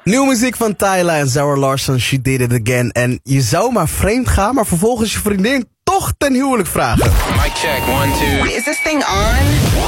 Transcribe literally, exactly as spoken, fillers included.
Nieuwe muziek van Tyla en Zara Larsson, She Did It Again. En je zou maar vreemd gaan, maar vervolgens je vriendin toch ten huwelijk vragen. Mic check, one, two. Is this thing on?